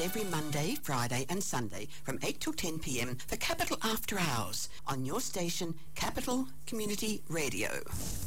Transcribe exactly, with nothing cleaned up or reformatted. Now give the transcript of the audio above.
every Monday, Friday and Sunday from eight till ten p.m. for Capital After Hours on your station, Capital Community Radio.